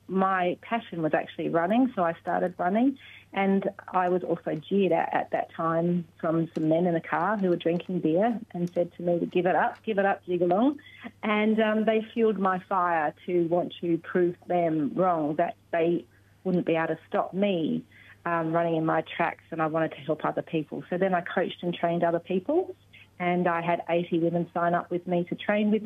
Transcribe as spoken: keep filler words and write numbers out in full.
my passion was actually running, so I started running. And I was also jeered at at that time from some men in the car who were drinking beer and said to me to give it up, give it up, jig along. And um, they fueled my fire to want to prove them wrong, that they wouldn't be able to stop me um, running in my tracks, and I wanted to help other people. So then I coached and trained other people, and I had eighty women sign up with me to train with